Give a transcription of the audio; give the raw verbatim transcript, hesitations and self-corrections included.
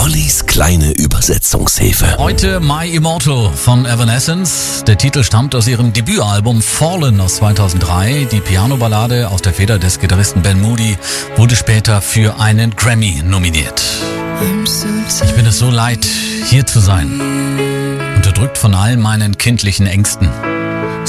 Ollis kleine Übersetzungshilfe. Heute My Immortal von Evanescence. Der Titel stammt aus ihrem Debütalbum Fallen aus zweitausenddrei. Die Piano-Ballade aus der Feder des Gitarristen Ben Moody wurde später für einen Grammy nominiert. Ich bin es so leid, hier zu sein. Unterdrückt von all meinen kindlichen Ängsten.